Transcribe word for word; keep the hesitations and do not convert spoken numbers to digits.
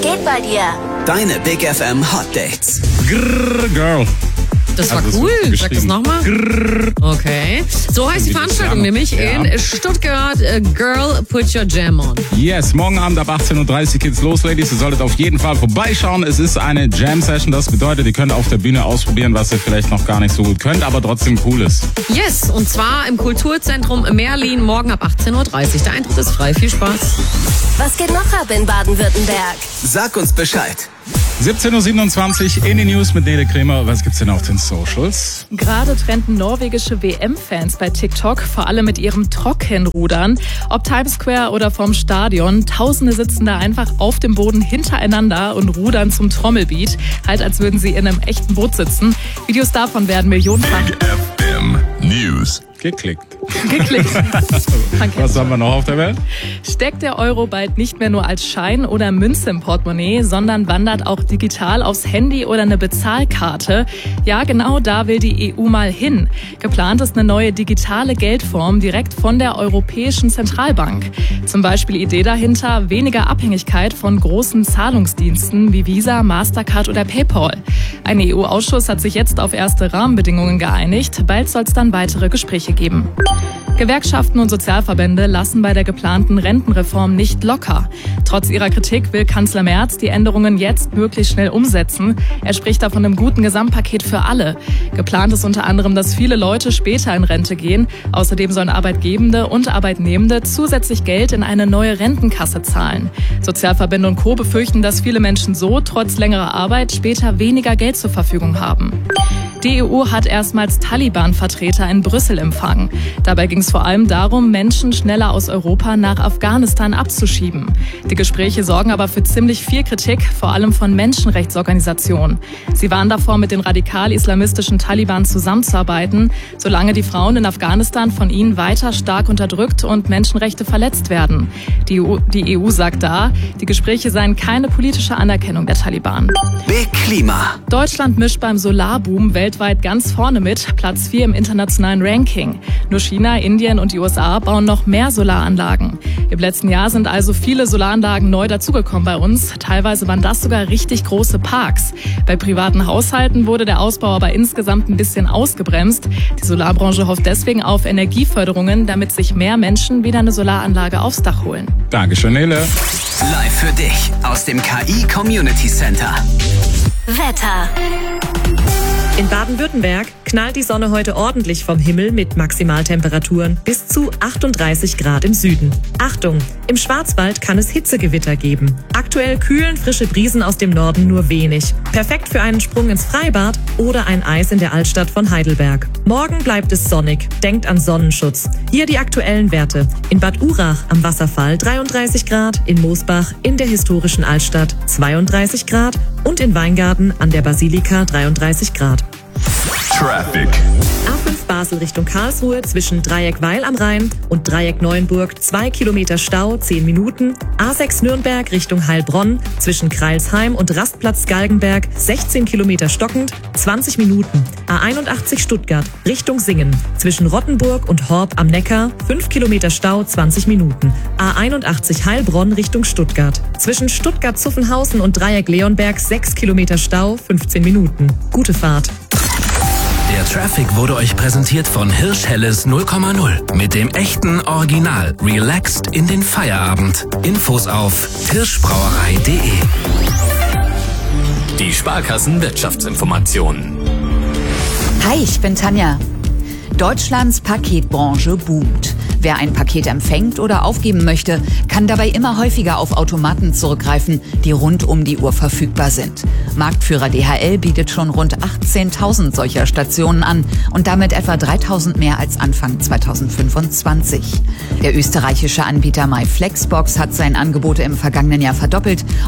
geht bei dir? Deine Big F M Hot Dates. Grrr, Girl. Das war Also, cool. so Sag das nochmal. Okay. So heißt die Veranstaltung nämlich Ja. in Stuttgart. Uh, Girl, put your jam on. Yes, morgen Abend ab achtzehn Uhr dreißig geht's los, Ladies. Ihr solltet auf jeden Fall vorbeischauen. Es ist eine Jam-Session. Das bedeutet, ihr könnt auf der Bühne ausprobieren, was ihr vielleicht noch gar nicht so gut könnt, aber trotzdem cool ist. Yes, und zwar im Kulturzentrum Merlin morgen ab achtzehn Uhr dreißig. Der Eintritt ist frei. Viel Spaß. Was geht noch ab in Baden-Württemberg? Sag uns Bescheid. siebzehn Uhr siebenundzwanzig in die News mit Nele Kremer. Was gibt's denn auf den Socials? Gerade trenden norwegische W M-Fans bei TikTok, vor allem mit ihrem Trockenrudern. Ob Times Square oder vorm Stadion, Tausende sitzen da einfach auf dem Boden hintereinander und rudern zum Trommelbeat. Halt, als würden sie in einem echten Boot sitzen. Videos davon werden millionenfach Big F M News. Geklickt. geklickt. Was haben wir noch auf der Welt? Steckt der Euro bald nicht mehr nur als Schein oder Münze im Portemonnaie, sondern wandert auch digital aufs Handy oder eine Bezahlkarte? Ja, genau da will die E U mal hin. Geplant ist eine neue digitale Geldform direkt von der Europäischen Zentralbank. Zum Beispiel Idee dahinter, weniger Abhängigkeit von großen Zahlungsdiensten wie Visa, Mastercard oder PayPal. Ein E U-Ausschuss hat sich jetzt auf erste Rahmenbedingungen geeinigt. Bald soll es dann weitere Gespräche geben. Gewerkschaften und Sozialverbände lassen bei der geplanten Rentenreform nicht locker. Trotz ihrer Kritik will Kanzler Merz die Änderungen jetzt möglichst schnell umsetzen. Er spricht da von einem guten Gesamtpaket für alle. Geplant ist unter anderem, dass viele Leute später in Rente gehen. Außerdem sollen Arbeitgebende und Arbeitnehmende zusätzlich Geld in eine neue Rentenkasse zahlen. Sozialverbände und Co. befürchten, dass viele Menschen so trotz längerer Arbeit später weniger Geld zur Verfügung haben. Die E U hat erstmals Taliban-Vertreter in Brüssel empfangen. Dabei ging es vor allem darum, Menschen schneller aus Europa nach Afghanistan abzuschieben. Die Gespräche sorgen aber für ziemlich viel Kritik, vor allem von Menschenrechtsorganisationen. Sie warnen davor, mit den radikal-islamistischen Taliban zusammenzuarbeiten, solange die Frauen in Afghanistan von ihnen weiter stark unterdrückt und Menschenrechte verletzt werden. Die E U, die E U sagt da, die Gespräche seien keine politische Anerkennung der Taliban. Big Klima. Deutschland mischt beim Solarboom weltweit ganz vorne mit, Platz vier im internationalen Ranking. Nur China, Indien und die U S A bauen noch mehr Solaranlagen. Im letzten Jahr sind also viele Solaranlagen neu dazugekommen bei uns. Teilweise waren das sogar richtig große Parks. Bei privaten Haushalten wurde der Ausbau aber insgesamt ein bisschen ausgebremst. Die Solarbranche hofft deswegen auf Energieförderungen, damit sich mehr Menschen wieder eine Solaranlage aufs Dach holen. Dankeschön, Nele. Live für dich aus dem K I Community Center. Wetter. In Baden-Württemberg knallt die Sonne heute ordentlich vom Himmel mit Maximaltemperaturen bis zu achtunddreißig Grad im Süden. Achtung, im Schwarzwald kann es Hitzegewitter geben. Aktuell kühlen frische Brisen aus dem Norden nur wenig. Perfekt für einen Sprung ins Freibad oder ein Eis in der Altstadt von Heidelberg. Morgen bleibt es sonnig. Denkt an Sonnenschutz. Hier die aktuellen Werte. In Bad Urach am Wasserfall dreiunddreißig Grad, in Moosbach in der historischen Altstadt zweiunddreißig Grad und in Weingarten an der Basilika dreiunddreißig Grad. Traffic. A fünf Basel Richtung Karlsruhe zwischen Dreieck Weil am Rhein und Dreieck Neuenburg zwei Kilometer Stau, zehn Minuten. A sechs Nürnberg Richtung Heilbronn zwischen Kreilsheim und Rastplatz Galgenberg sechzehn Kilometer stockend, zwanzig Minuten. A einundachtzig Stuttgart Richtung Singen zwischen Rottenburg und Horb am Neckar fünf Kilometer Stau, zwanzig Minuten. A einundachtzig Heilbronn Richtung Stuttgart zwischen Stuttgart-Zuffenhausen und Dreieck Leonberg sechs Kilometer Stau, fünfzehn Minuten. Gute Fahrt. Der Traffic wurde euch präsentiert von Hirsch Helles null Komma null. Mit dem echten Original. Relaxed in den Feierabend. Infos auf hirschbrauerei punkt de. Die Sparkassen Wirtschaftsinformationen. Hi, ich bin Tanja. Deutschlands Paketbranche boomt. Wer ein Paket empfängt oder aufgeben möchte, kann dabei immer häufiger auf Automaten zurückgreifen, die rund um die Uhr verfügbar sind. Marktführer D H L bietet schon rund achtzehntausend solcher Stationen an und damit etwa dreitausend mehr als Anfang zweitausendfünfundzwanzig. Der österreichische Anbieter MyFlexbox hat sein Angebot im vergangenen Jahr verdoppelt